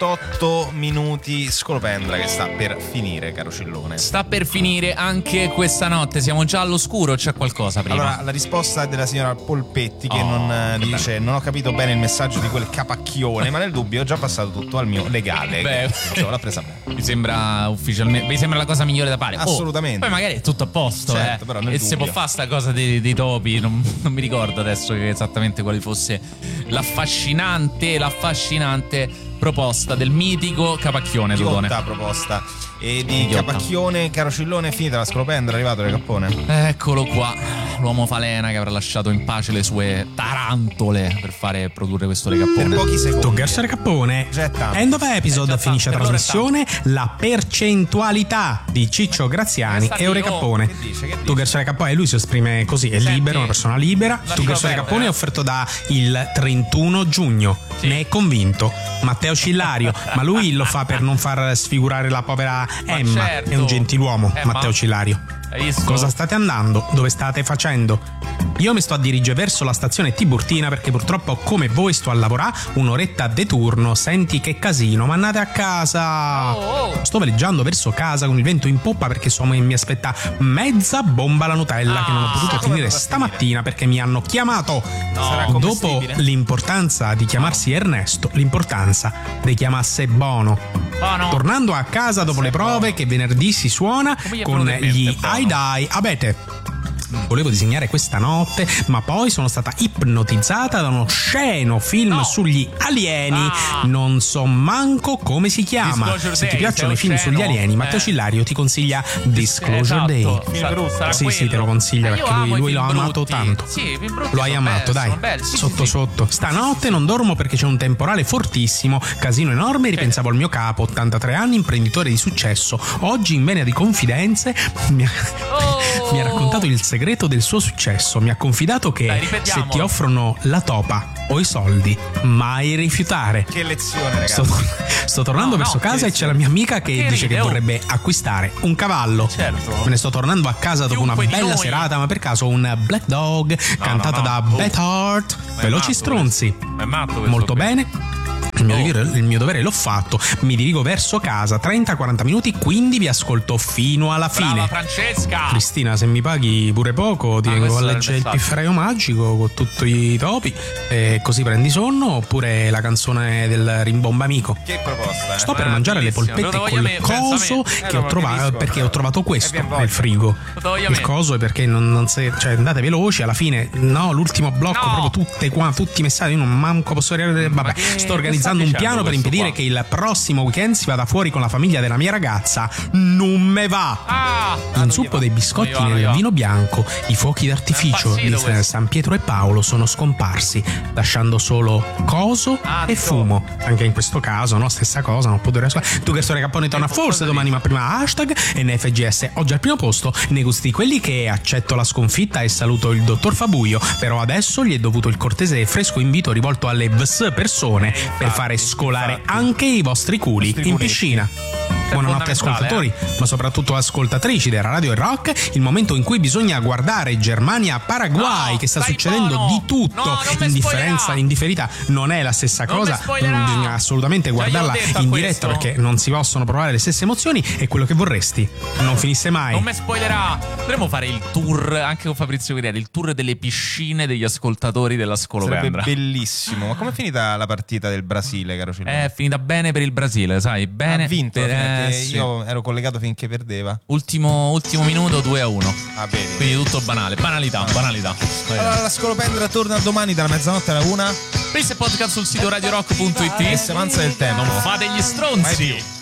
28 minuti, Scolopendra che sta per finire, caro Cillone. Sta per finire anche questa notte, siamo già all'oscuro o c'è qualcosa prima? Allora, la risposta è della signora Polpetti che non dice: non ho capito bene il messaggio di quel capacchione, ma nel dubbio ho già passato tutto al mio legale. Beh, l'ha presa bene. Mi sembra ufficialmente, mi sembra la cosa migliore da fare. Assolutamente. Poi magari è tutto a posto, certo, però nel e dubbio. se può fare sta cosa dei topi, non mi ricordo adesso esattamente quale fosse l'affascinante proposta del mitico Capacchione. Di Dudone. bontà proposta. E di Capacchione, caro Cillone, è finita la Scolopendra, è arrivato il cappone. Eccolo qua, l'uomo falena che avrà lasciato in pace le sue tarantole per fare produrre questo recappone. Per pochi secondi. Tuggerso Recappone. End of episode, finisce la trasmissione. La percentualità di Ciccio Graziani e un Recappone. Tuggerso Recappone, lui si esprime così, è libero, una persona libera. Tuggerso Recappone è offerto da il 31 giugno. Ne è convinto Matteo Cillario, ma lui lo fa per non far sfigurare la povera Emma. certo. È un gentiluomo, Matteo Cillario. Cosa state andando? Dove state facendo? Io mi sto a dirigere verso la stazione Tiburtina perché purtroppo come voi sto a lavorare un'oretta de turno. Senti che casino, ma andate a casa. Sto veleggiando verso casa con il vento in poppa perché mi aspetta mezza bomba alla Nutella che non ho potuto finire stamattina perché mi hanno chiamato. Dopo l'importanza di chiamarsi Ernesto, l'importanza di chiamarsi Bono. Tornando a casa dopo le prove che venerdì si suona con gli Ai Dai Abete. Volevo disegnare questa notte, ma poi sono stata ipnotizzata da uno sceno film sugli alieni. Non so manco come si chiama. Se ti piacciono i film sugli alieni, Matteo Cillario ti consiglia Disclosure Day. Sì, te lo consiglia perché lui l'ha amato tanto. Lo hai amato, dai. Sotto. Stanotte non dormo perché c'è un temporale fortissimo, casino enorme. Ripensavo al mio capo, 83 anni, imprenditore di successo. Oggi in vena di confidenze mi ha raccontato il segreto del suo successo. Mi ha confidato che se ti offrono la topa o i soldi, mai rifiutare. Che lezione, ragazzi. Sto tornando verso casa e c'è la mia amica che dice che vorrebbe acquistare un cavallo. Certo. Me ne sto tornando a casa dopo una bella serata, ma per caso un Black Dog cantata da Beth Hart. Veloci stronzi. Molto bene. Il mio dovere l'ho fatto, mi dirigo verso casa, 30-40 minuti, quindi vi ascolto fino alla fine. Francesca! Cristina, se mi paghi pure poco, ti vengo a leggere il pifferaio magico con tutti i topi e così prendi sonno, oppure la canzone del Rimbomba Amico. Che proposta, Sto per mangiare le polpette col coso che ho trovato, perché ho trovato questo nel frigo. Il coso è perché cioè andate veloci, alla fine l'ultimo blocco, proprio tutti i messaggi, io non manco posso arrivare. Vabbè, sto organizzando un piano per impedire che il prossimo weekend si vada fuori con la famiglia della mia ragazza. Non me va. L'inzuppo dei biscotti nel vino bianco, i fuochi d'artificio di San Pietro e Paolo sono scomparsi, lasciando solo coso e fumo. Anche in questo caso, stessa cosa, non può durare. Tu che sto Recappone torna forse domani, ma prima hashtag NFGS. Oggi al primo posto nei gusti di quelli che accetto la sconfitta e saluto il dottor Fabuio. Però adesso gli è dovuto il cortese e fresco invito rivolto alle persone per fare scolare anche i vostri culi in piscina. Buonanotte ascoltatori, ma soprattutto ascoltatrici della Radio e Rock. Il momento in cui bisogna guardare Germania-Paraguay, che sta succedendo di tutto. Indifferita non è la stessa cosa. Bisogna assolutamente guardarla in diretta perché non si possono provare le stesse emozioni. E quello che vorresti non finisse mai. Non mi spoilerà. Potremmo fare il tour anche con Fabrizio Guerrieri, il tour delle piscine degli ascoltatori della Scolopendra. Sarebbe bellissimo. Ma com'è finita la partita del Brasile, caro Cillone? È finita bene per il Brasile, sai, bene. Ha vinto. Sì. Io ero collegato finché perdeva. Ultimo minuto 2-1. Vedi. Quindi tutto banale. Banalità. Allora la Scolopendra torna domani dalla mezzanotte alla 1. Questo è podcast sul sito radiorock.it. E se avanza del tempo. Non fate gli stronzi.